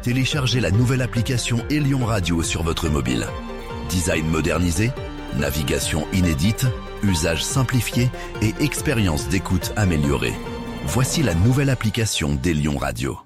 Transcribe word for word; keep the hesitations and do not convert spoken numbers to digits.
téléchargez la nouvelle application Elion Radio sur votre mobile. Design modernisé, navigation inédite, usage simplifié et expérience d'écoute améliorée. Voici la nouvelle application d'Elion Radio.